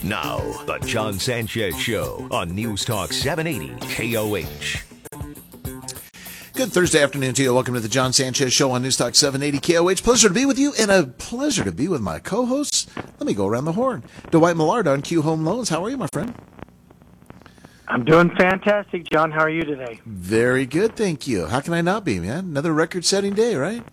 Now, the John Sanchez Show on News Talk 780 KOH. Good Thursday afternoon to you. Welcome to the John Sanchez Show on News Talk 780 KOH. Pleasure to be with you, and a pleasure to be with my co-hosts. Let me go around the horn. Dwight Millard on Q Home Loans. How are you, my friend? I'm doing fantastic, John. How are you today? Very good, thank you. How can I not be, man? Another record-setting day, right?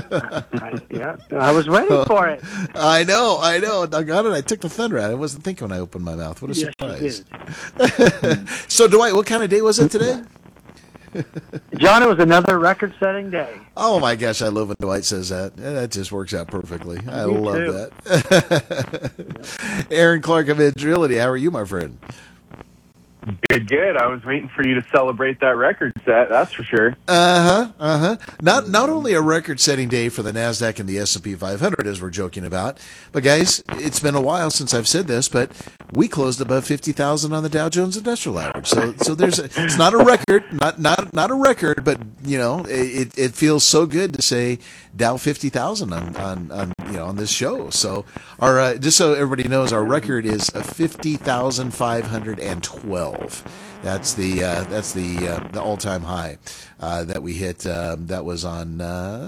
I was waiting for it. I know. Doggone it, I took the thunder out. I wasn't thinking when I opened my mouth. What a surprise. So, Dwight, what kind of day was it today? John, it was another record-setting day. Oh, my gosh, I love when Dwight says that. That just works out perfectly. I Me love too. that. Aaron Clark of Agility, how are you, my friend? Good. I was waiting for you to celebrate that record set, that's for sure. Not only a record-setting day for the NASDAQ and the S&P 500, as we're joking about, but guys, it's been a while since I've said this, but we closed above 50,000 on the Dow Jones Industrial Average. So there's it's not a record, not a record, but you know, it feels so good to say Dow 50,000 on this show. So our just so everybody knows, our record is 50,512. That's the all-time high that we hit. That was on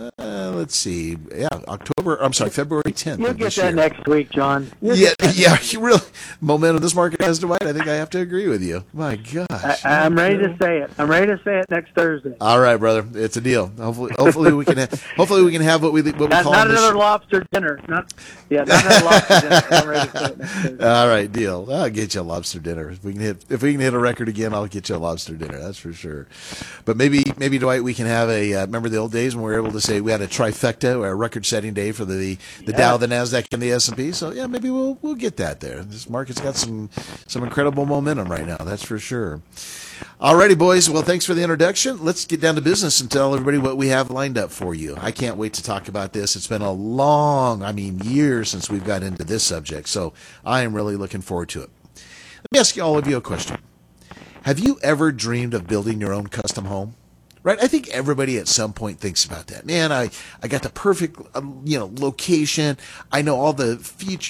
February 10th. You'll get that next week, John. Yeah. You really momentum this market has, Dwight. I think I have to agree with you. My gosh, I'm ready to say it. I'm ready to say it next Thursday. All right, brother. It's a deal. Hopefully we can have what we call not another lobster dinner. Not another lobster dinner. I'm ready to say it next Thursday. All right, deal. I'll get you a lobster dinner if we can hit a record again. I'll get you a lobster dinner. That's for sure. But maybe Dwight, we can have a remember the old days when we were able to say we had a trifecta or a record-setting day for the Dow, the NASDAQ, and the S&P. So yeah, maybe we'll get that there. This market's got some incredible momentum right now. That's for sure. Alrighty, boys. Well, thanks for the introduction. Let's get down to business and tell everybody what we have lined up for you. I can't wait to talk about this. It's been years since we've got into this subject, so I am really looking forward to it. Let me ask all of you a question. Have you ever dreamed of building your own custom home? Right? I think everybody at some point thinks about that. Man, I got the perfect, location. I know all the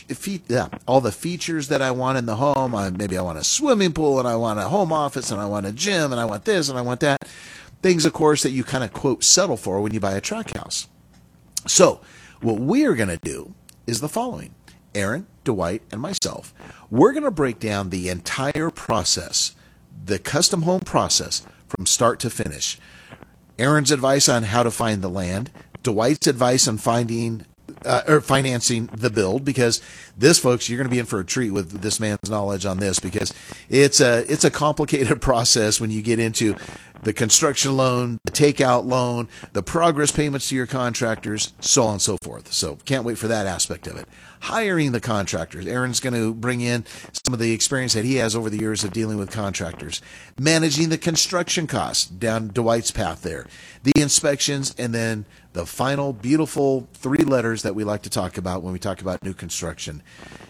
features that I want in the home. Maybe I want a swimming pool, and I want a home office, and I want a gym, and I want this, and I want that. Things, of course, that you kind of, quote, settle for when you buy a tract house. So what we're going to do is the following. Aaron, Dwight, and myself, we're going to break down the entire process, the custom home process, from start to finish. Aaron's advice on how to find the land, Dwight's advice on financing the build, because this, folks, you're going to be in for a treat with this man's knowledge on this, because it's a complicated process when you get into the construction loan, the takeout loan, the progress payments to your contractors, so on and so forth. So can't wait for that aspect of it. Hiring the contractors. Aaron's going to bring in some of the experience that he has over the years of dealing with contractors. Managing the construction costs, down Dwight's path there. The inspections, and then the final beautiful 3 letters that we like to talk about when we talk about new construction.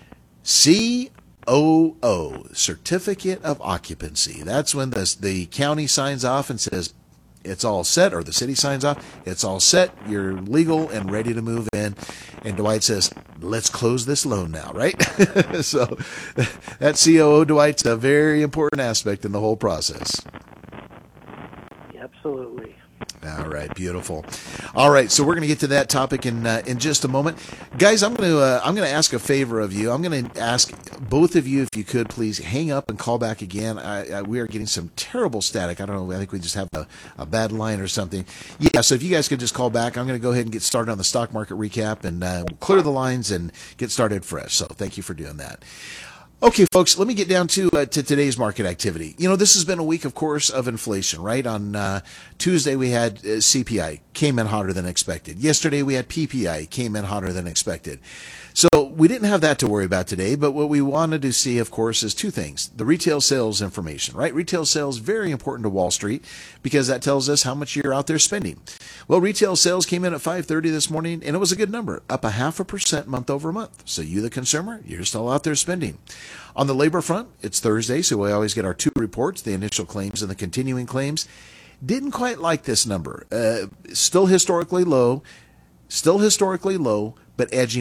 COO, Certificate of Occupancy. That's when the county signs off and says it's all set, or the city signs off, it's all set, you're legal and ready to move in. And Dwight says, let's close this loan now, right? So that COO, Dwight's a very important aspect in the whole process. Absolutely. All right, beautiful. All right, so we're going to get to that topic in just a moment, guys. I'm going to ask a favor of you. I'm going to ask both of you, if you could please hang up and call back again. We are getting some terrible static. I don't know. I think we just have a bad line or something. Yeah. So if you guys could just call back, I'm going to go ahead and get started on the stock market recap and clear the lines and get started fresh. So thank you for doing that. Okay, folks, let me get down to today's market activity. This has been a week, of course, of inflation, right? On Tuesday, we had CPI, came in hotter than expected. Yesterday, we had PPI, came in hotter than expected. So we didn't have that to worry about today, but what we wanted to see, of course, is 2 things. The retail sales information, right? Retail sales, very important to Wall Street because that tells us how much you're out there spending. Well, retail sales came in at 5:30 this morning, and it was a good number, up 0.5% month over month. So you, the consumer, you're still out there spending. On the labor front, it's Thursday, so we always get our 2 reports, the initial claims and the continuing claims. Didn't quite like this number. Still historically low, but edging up.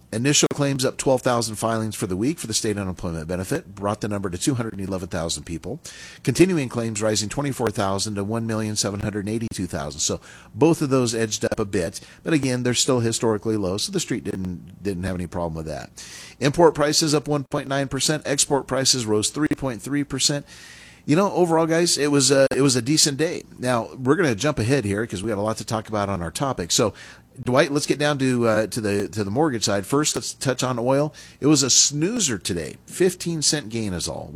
Initial claims up 12,000 filings for the week for the state unemployment benefit, brought the number to 211,000 people. Continuing claims rising 24,000 to 1,782,000. So both of those edged up a bit, but again, they're still historically low, so the street didn't have any problem with that. Import prices up 1.9%. Export prices rose 3.3%. Overall, guys, it was a decent day. Now we're going to jump ahead here because we got a lot to talk about on our topic. So, Dwight, let's get down to the mortgage side first. Let's touch on oil. It was a snoozer today. 15-cent gain is all.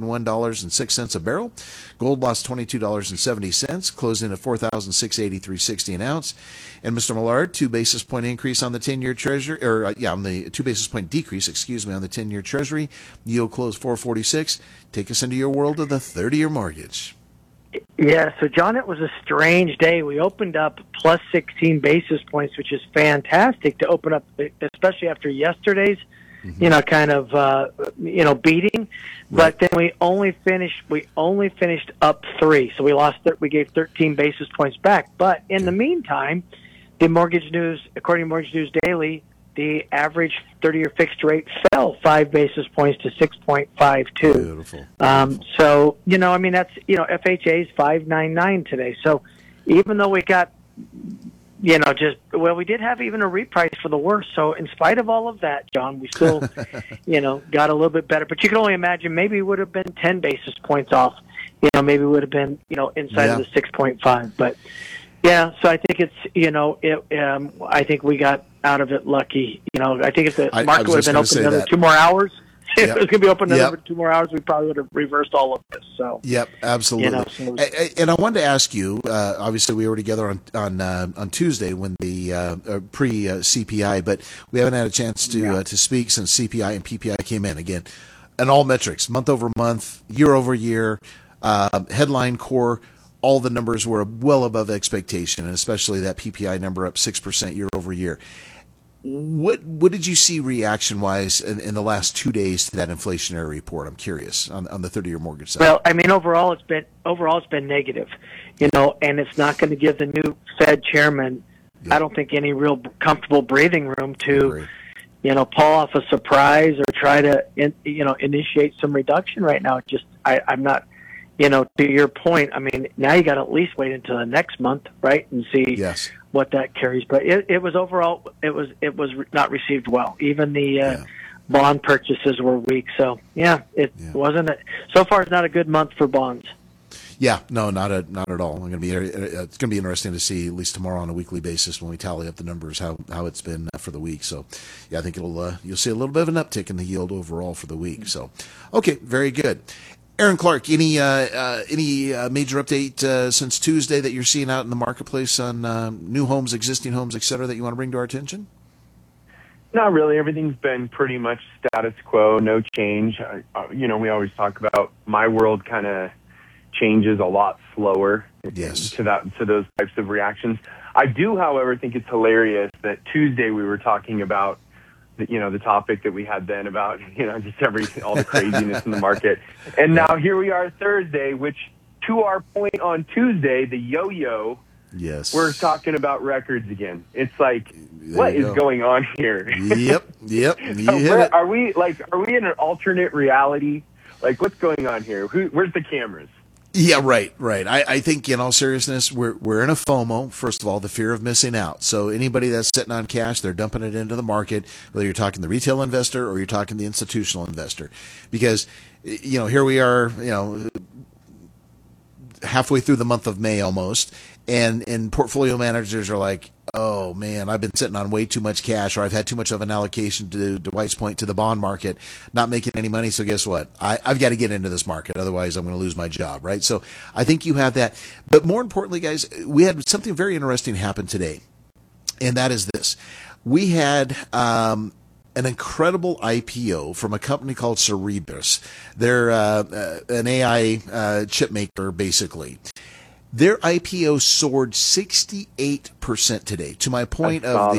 $101.06 a barrel. Gold lost $22.70, closing at $4,683.60 an ounce. And Mr. Millard, 2 basis point increase on the 10-year Treasury, on the 2 basis point decrease, on the 10-year Treasury. Yield closed 4.46. Take us into your world of the 30-year mortgage. Yeah, so John, it was a strange day. We opened up plus 16 basis points, which is fantastic to open up, especially after yesterday's, kind of, beating. But then we only finished up 3, so we gave 13 basis points back. But in the meantime, according to Mortgage News Daily, the average 30-year fixed rate fell 5 basis points to 6.52. Beautiful. So, that's, FHA is 5.99 today. So even though we got, we did have even a reprice for the worst. So in spite of all of that, John, we still, got a little bit better. But you can only imagine maybe it would have been 10 basis points off. Maybe it would have been, inside of the 6.5. But, yeah, so I think it's, I think we got out of it lucky. I think if the market would have been open another 2 more hours, if it was going to be open another 2 more hours, we probably would have reversed all of this. So. Yep, absolutely. And I wanted to ask you. Obviously, we were together on Tuesday when the pre CPI, but we haven't had a chance to speak since CPI and PPI came in again, and all metrics, month over month, year over year, headline core. All the numbers were well above expectation, and especially that PPI number up 6% year over year. What did you see reaction-wise in the last 2 days to that inflationary report? I'm curious on the 30-year mortgage side. Well, overall it's been negative, and it's not going to give the new Fed chairman, I don't think, any real comfortable breathing room to, pull off a surprise or try to, initiate some reduction right now. I'm not. To your point, now you got to at least wait until the next month, right, and see what that carries. But it was overall, it was not received well. Even the bond purchases were weak. So wasn't. So far, it's not a good month for bonds. Yeah, no, not at all. It's going to be interesting to see, at least tomorrow on a weekly basis when we tally up the numbers, how it's been for the week. So, I think you'll see a little bit of an uptick in the yield overall for the week. So, okay, very good. Aaron Clark, any major update since Tuesday that you're seeing out in the marketplace on new homes, existing homes, et cetera, that you want to bring to our attention? Not really. Everything's been pretty much status quo, no change. We always talk about my world kind of changes a lot slower to those types of reactions. I do, however, think it's hilarious that Tuesday we were talking about the topic that we had then about, just all the craziness in the market. And now here we are Thursday, which to our point on Tuesday, the yo-yo, we're talking about records again. It's like, what is going on here? Yep. Are we in an alternate reality? Like, what's going on here? Where's the cameras? Yeah, right. I think in all seriousness, we're in a FOMO, first of all, the fear of missing out. So anybody that's sitting on cash, they're dumping it into the market, whether you're talking the retail investor or you're talking the institutional investor. Because, here we are, halfway through the month of May almost, and portfolio managers are like, oh man, I've been sitting on way too much cash, or I've had too much of an allocation to Dwight's point to the bond market, not making any money. So guess what? I've got to get into this market. Otherwise I'm going to lose my job. Right. So I think you have that. But more importantly, guys, we had something very interesting happen today. And that is this. We had, an incredible IPO from a company called Cerebras. They're an AI chip maker, basically. Their IPO soared 68% today. To my point of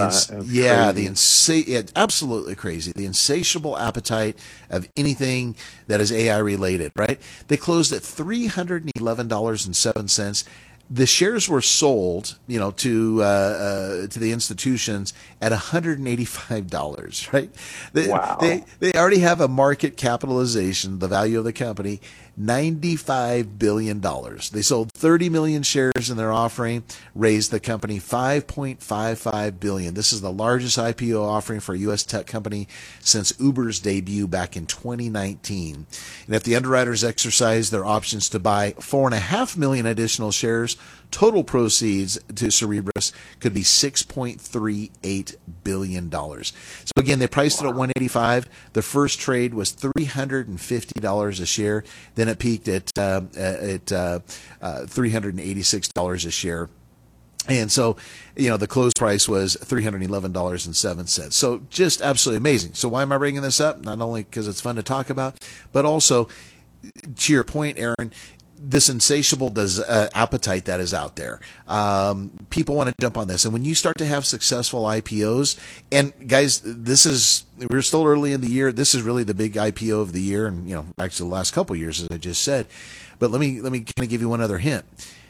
absolutely crazy. The insatiable appetite of anything that is AI related, right? They closed at $311.07. The shares were sold, to the institutions at $185, right? Wow. They already have a market capitalization, the value of the company, $95 billion. They sold 30 million shares in their offering, raised the company $5.55 billion. This is the largest IPO offering for a U.S. tech company since Uber's debut back in 2019. And if the underwriters exercise their options to buy 4.5 million additional shares, total proceeds to Cerebras could be $6.38 billion. So again, they priced it at $185. The first trade was $350 a share. Then it peaked at $386 a share. And so, the close price was $311.07. So just absolutely amazing. So why am I bringing this up? Not only because it's fun to talk about, but also to your point, Aaron, this insatiable appetite that is out there. People want to jump on this. And when you start to have successful IPOs, and guys, we're still early in the year. This is really the big IPO of the year. And, actually the last couple of years, as I just said. But let me kind of give you one other hint.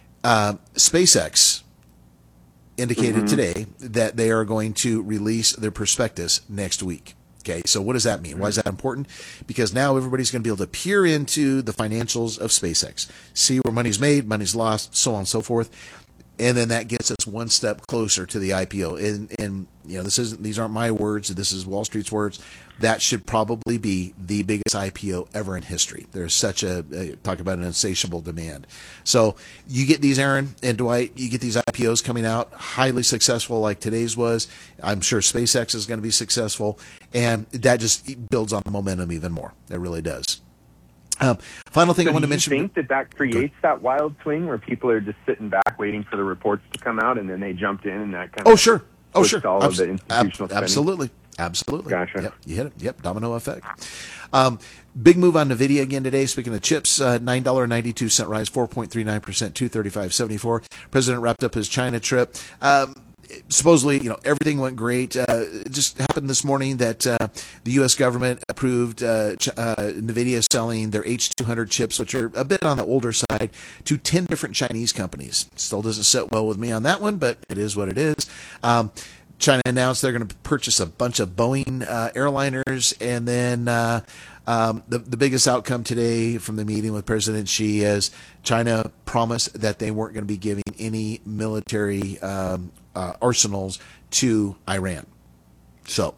SpaceX indicated today that they are going to release their prospectus next week. Okay, so what does that mean? Why is that important? Because now everybody's going to be able to peer into the financials of SpaceX, see where money's made, money's lost, so on and so forth. And then that gets us one step closer to the IPO. And these aren't my words. This is Wall Street's words. That should probably be the biggest IPO ever in history. There's such talk about an insatiable demand. So you get these, Aaron and Dwight, you get these IPOs coming out, highly successful like today's was. I'm sure SpaceX is going to be successful. And that just builds on the momentum even more. It really does. Final thing I want to mention. Do you think that creates that wild swing where people are just sitting back waiting for the reports to come out and then they jumped in and that kind of sure. All of the institutional spending? Absolutely. Gotcha. Yep, you hit it. Yep, domino effect. Big move on NVIDIA again today. Speaking of chips, $9.92 rise, 4.39%, $235.74. President wrapped up his China trip. Supposedly, everything went great. It just happened this morning that the U.S. government approved NVIDIA selling their H200 chips, which are a bit on the older side, to 10 different Chinese companies. Still doesn't sit well with me on that one, but it is what it is. China announced they're going to purchase a bunch of Boeing airliners, and then the biggest outcome today from the meeting with President Xi is China promised that they weren't going to be giving any military arsenals to Iran. So,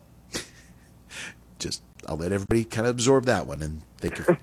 I'll let everybody kind of absorb that one and think if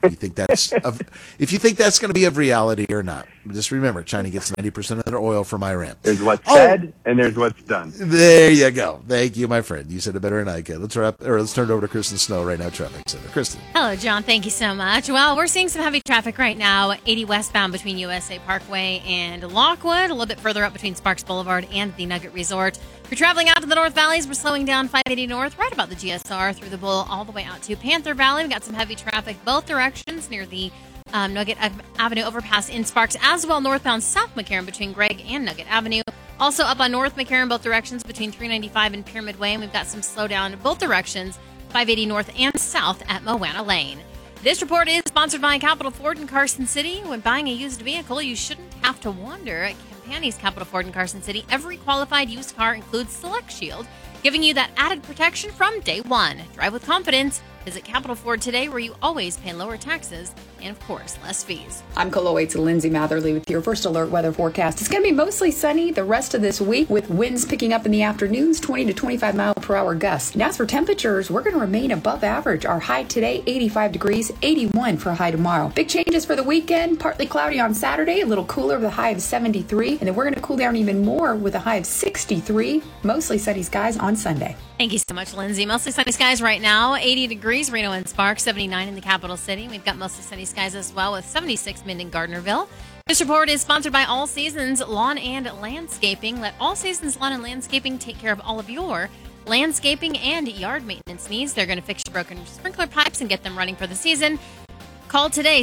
you think that's going to be of reality or not. Just remember, China gets 90% of their oil from Iran. There's what's said and there's what's done. There you go. Thank you, my friend. You said it better than I could. Let's turn it over to Kristen Snow right now, Traffic Center. Kristen. Hello, John. Thank you so much. Well, we're seeing some heavy traffic right now, 80 westbound between USA Parkway and Lockwood, a little bit further up between Sparks Boulevard and the Nugget Resort. If you're traveling out to the North Valleys, we're slowing down 580 North, right about the GSR, through the Bull, all the way out to Panther Valley. We've got some heavy traffic both directions near the Nugget Avenue overpass in Sparks, as well northbound South McCarran between Gregg and Nugget Avenue. Also up on North McCarran, both directions between 395 and Pyramid Way. And we've got some slowdown in both directions, 580 North and South at Moana Lane. This report is sponsored by Capital Ford in Carson City. When buying a used vehicle, you shouldn't have to wonder. At Campani's Capital Ford in Carson City, every qualified used car includes Select Shield, giving you that added protection from day one. Drive with confidence. Visit Capital Ford today, where you always pay lower taxes and, of course, less fees. I'm Coloates Lindsay Matherly with your first alert weather forecast. It's going to be mostly sunny the rest of this week, with winds picking up in the afternoons, 20 to 25 mile per hour gusts. And as for temperatures, we're going to remain above average. Our high today, 85 degrees, 81 for a high tomorrow. Big changes for the weekend. Partly cloudy on Saturday, a little cooler with a high of 73. And then we're going to cool down even more with a high of 63. Mostly sunny skies on Sunday. Thank you so much, Lindsay. Mostly sunny skies right now, 80 degrees, Reno and Sparks, 79 in the capital city. We've got mostly sunny skies as well with 76 Minden Gardnerville. This report is sponsored by All Seasons Lawn and Landscaping. Let All Seasons Lawn and Landscaping take care of all of your landscaping and yard maintenance needs. They're going to fix your broken sprinkler pipes and get them running for the season. Call today,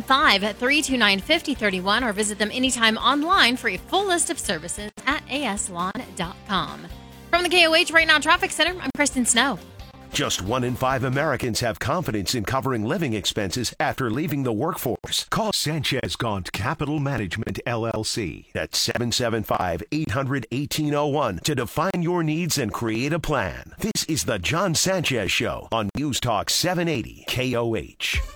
775-329-5031, or visit them anytime online for a full list of services at aslawn.com. From the KOH Right Now Traffic Center, I'm Kristen Snow. Just 1 in 5 Americans have confidence in covering living expenses after leaving the workforce. Call Sanchez Gaunt Capital Management, LLC at 775-800-1801 to define your needs and create a plan. This is the John Sanchez Show on News Talk 780 KOH.